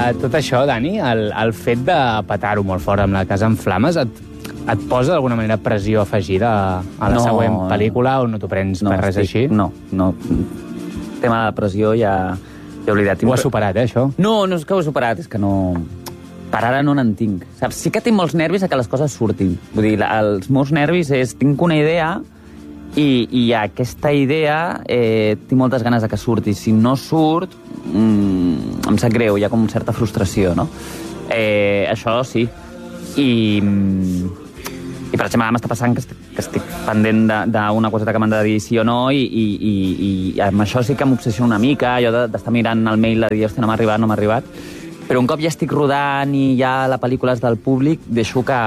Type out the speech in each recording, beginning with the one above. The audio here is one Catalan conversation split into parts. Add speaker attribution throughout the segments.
Speaker 1: tot això, Dani, el fet de petar-ho molt fort amb la casa en flames, et posa d'alguna manera pressió afegida a la següent pel·lícula o no t'ho prens per res així?
Speaker 2: No. Tema de pressió ja he oblidat.
Speaker 1: Ho has superat, això?
Speaker 2: No és que ho he superat, és que no... Per ara no n'en tinc. Saps? Sí que tinc molts nervis a que les coses surtin. Vull dir, els meus nervis és... Tinc una idea i aquesta idea tinc moltes ganes de que surti. Si no surt, em sap greu, hi ha com certa frustració, no? Això sí. I per exemple, ara m'està passant que estic pendent d'una coseta que m'han de dir sí o no i amb això sí que m'obsessiono una mica, allò d'estar mirant el mail de dir, hòstia, no m'ha arribat. Però un cop ja estic rodant i ja la pel·lícula és del públic, deixo que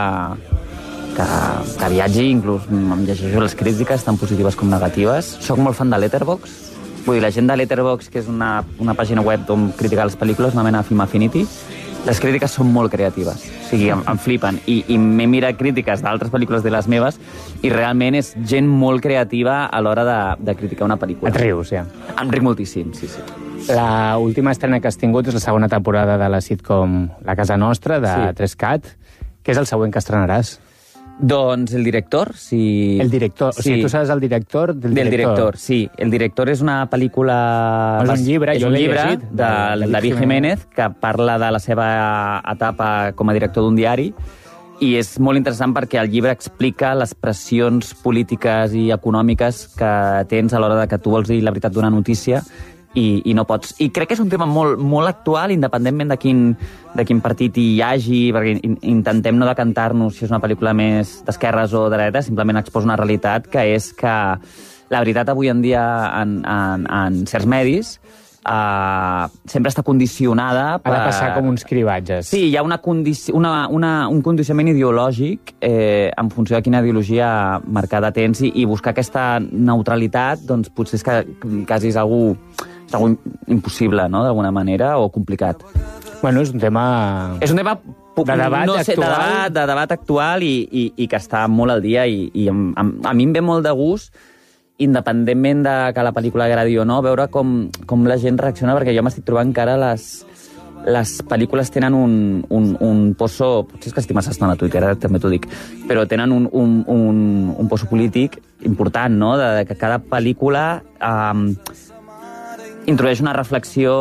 Speaker 2: viatgi, inclús em llegeixo les crítiques, tant positives com negatives. Soc molt fan de Letterboxd. Vull dir, la gent de Letterboxd, que és una pàgina web on criticar les pel·lícules, una mena de Film Affinity, les crítiques són molt creatives. O sigui, em flipen. I m'he mirat crítiques d'altres pel·lícules de les meves i realment és gent molt creativa a l'hora de criticar una pel·lícula.
Speaker 1: Et rius, ja.
Speaker 2: Em ric moltíssim, sí.
Speaker 1: La última estrena que has tingut és la segona temporada de la sitcom La Casa Nostra, de 3CAT. Què és el següent que estrenaràs?
Speaker 2: Doncs El director, sí.
Speaker 1: El director, o sigui, tu saps el director del director.
Speaker 2: Sí. El director és una pel·lícula...
Speaker 1: És un llibre,
Speaker 2: jo l'he llegit, de David Jiménez, que parla de la seva etapa com a director d'un diari, i és molt interessant perquè el llibre explica les pressions polítiques i econòmiques que tens a l'hora que tu vols dir la veritat d'una notícia i no pots. I crec que és un tema molt, molt actual, independentment de quin partit hi hagi, perquè intentem no decantar-nos si és una pel·lícula més d'esquerres o de dretes, simplement exposa una realitat que és que la veritat avui en dia en certs medis sempre està condicionada per...
Speaker 1: Ha de passar com uns cribatges.
Speaker 2: Sí, hi ha un condicionament ideològic en funció de quina ideologia marcada tens i buscar aquesta neutralitat, doncs potser és que quasi és algú impossible, no?, d'alguna manera, o complicat.
Speaker 1: Bueno, és un tema...
Speaker 2: És un tema
Speaker 1: de debat actual.
Speaker 2: De debat actual i que està molt al dia i a mi em ve molt de gust, independentment de que la pel·lícula agradi o no, veure com la gent reacciona, perquè jo m'estic trobant que ara les pel·lícules tenen un poso... Potser és que estic massa estona a Twitter, també t'ho dic, però tenen un poso polític important, no?, de que cada pel·lícula introdueix una reflexió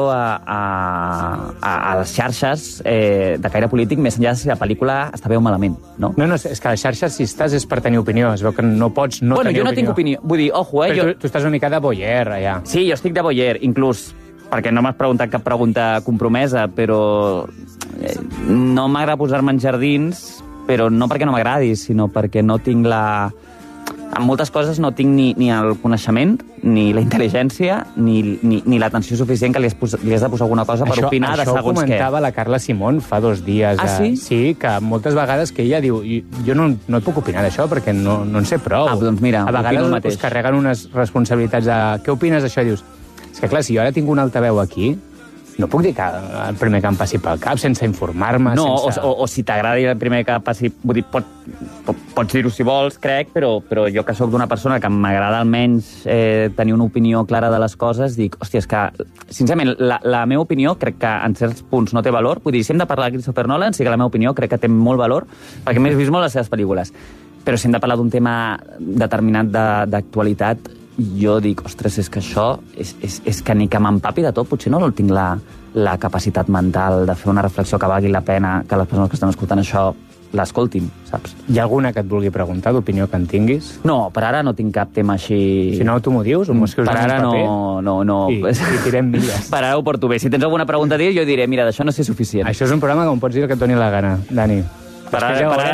Speaker 2: a les xarxes de caire polític, més enllà si la pel·lícula està bé o malament, no?
Speaker 1: No, és que a les xarxes, si estàs, és per tenir opinió. Es veu que no pots no tenir opinió.
Speaker 2: Bueno, jo no tinc opinió. Vull dir, ojo,
Speaker 1: Però tu estàs una mica de voyeur, allà.
Speaker 2: Sí, jo estic de voyeur, inclús perquè no m'has preguntat cap pregunta compromesa, però no m'agrada posar-me en jardins, però no perquè no m'agradi, sinó perquè no tinc en moltes coses no tinc ni el coneixement, ni la intel·ligència, ni l'atenció suficient que li has de posar alguna cosa per opinar de segons què.
Speaker 1: Això ho comentava la Carla Simón fa 2 dies.
Speaker 2: Ah, sí?
Speaker 1: Sí, que moltes vegades que ella diu jo no et puc opinar d'això perquè no en sé prou.
Speaker 2: Doncs mira,
Speaker 1: a vegades us carreguen unes responsabilitats de què opines d'això? Dius, és que clar, si jo ara tinc un altaveu aquí, no puc dir que el primer que em passi pel cap sense informar-me.
Speaker 2: No, o si t'agradi el primer que passi... Vull dir, pots dir-ho si vols, crec, però jo que sóc d'una persona que m'agrada almenys tenir una opinió clara de les coses, dic, hòstia, és que, sincerament, la meva opinió crec que en certs punts no té valor. Vull dir, si hem de parlar de Christopher Nolan, sí que la meva opinió crec que té molt valor, perquè m'he vist molt les seves pel·lícules. Però si hem de parlar d'un tema determinat d'actualitat, jo dic, ostres, és que això és que ni que m'empapi de tot, potser no tinc la capacitat mental de fer una reflexió que valgui la pena que les persones que estan escoltant això l'escoltin, saps?
Speaker 1: Hi ha alguna que et vulgui preguntar, d'opinió que en tinguis?
Speaker 2: No, per ara no tinc cap tema així...
Speaker 1: Si no, tu m'ho dius, o m'ho escrius
Speaker 2: en un paper? No.
Speaker 1: I tirem milles.
Speaker 2: Per ara ho porto bé. Si tens alguna pregunta a dir, jo diré, mira, d'això no sé suficient.
Speaker 1: Això és un programa que em pots dir el que et doni la gana, Dani.
Speaker 2: Per ara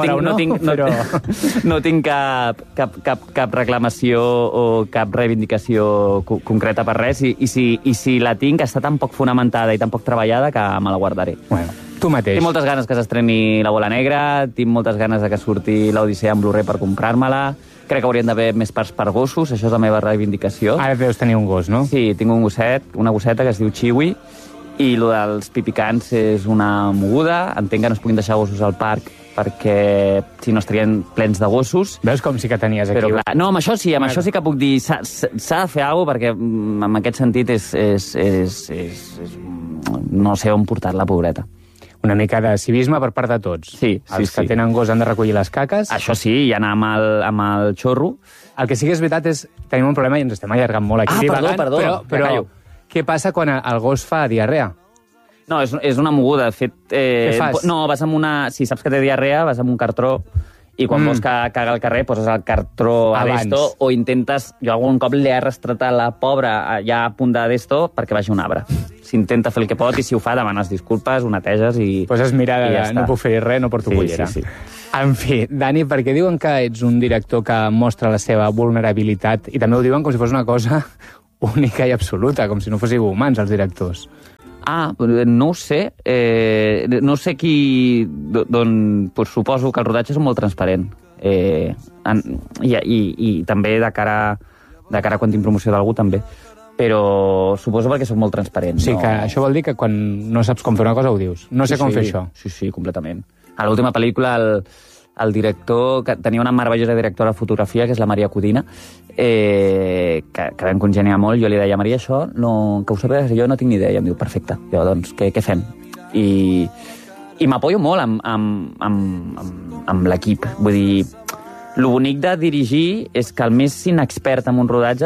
Speaker 2: no tinc cap reclamació o cap reivindicació concreta per res, i si la tinc està tan poc fonamentada i tan poc treballada que me la guardaré.
Speaker 1: Bueno, tu mateix.
Speaker 2: Tinc moltes ganes que s'estreni La bola negra, tinc moltes ganes de que surti l'Odissea en Blu-ray per comprar-me-la, crec que haurien d'haver més parts per gossos, això és la meva reivindicació.
Speaker 1: Ara deus tenir un gos, no?
Speaker 2: Sí, tinc un gosset, una gosseta que es diu Chiwi, i el dels pipicans és una moguda. Entenc que no es puguin deixar gossos al parc perquè si no estarien plens de gossos.
Speaker 1: Veus com sí que tenies aquí?
Speaker 2: Però, clar, no, amb això sí que puc dir, s'ha de fer alguna cosa, perquè en aquest sentit és no sé on portar la pobreta.
Speaker 1: Una mica de civisme per part de tots.
Speaker 2: Sí.
Speaker 1: Els que tenen gos han de recollir les caques.
Speaker 2: Això sí, i anar amb el xorro.
Speaker 1: El que sí que és veritat és tenim un problema i ens estem allargant molt aquí.
Speaker 2: Perdó.
Speaker 1: Però què passa quan el gos fa diarrea?
Speaker 2: No, és una moguda. De fet,
Speaker 1: què fas?
Speaker 2: No, vas amb una... Si saps que té diarrea, vas amb un cartró i quan vols que caga al carrer poses el cartró a d'esto o intentes... Jo algun cop li he arrastrat a la pobra ja a punt d'esto perquè vagi un arbre. S'intenta fer el que pot i si ho fa demanes disculpes, ho neteges i...
Speaker 1: Poses mirada de no puc fer res, no porto cullera.
Speaker 2: Sí.
Speaker 1: En fi, Dani, perquè diuen que ets un director que mostra la seva vulnerabilitat i també ho diuen com si fos una cosa única i absoluta, com si no fóssiu humans, els directors.
Speaker 2: No ho sé. No sé qui... Pues suposo que els rodatges són molt transparent. I també de cara a quan tinc promoció d'algú, també. Però suposo perquè soc molt transparent.
Speaker 1: Sí, que això vol dir que quan no saps com fer una cosa ho dius. No sé com fer això.
Speaker 2: Sí, completament. A l'última pel·lícula el director, que tenia una meravellosa directora de fotografia, que és la Maria Codina, que vam congeniar molt, jo li deia, Maria, això, que ho sabràs, jo no tinc ni idea, i em diu, perfecte, jo, doncs, què fem? I m'apoyo molt amb l'equip, vull dir, lo bonic de dirigir és que el més inexpert en un rodatge